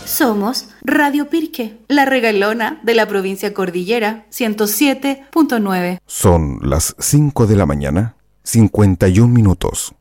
Somos Radio Pirque, la regalona de la provincia Cordillera, 107.9. Son las 5 de la mañana, 51 minutos.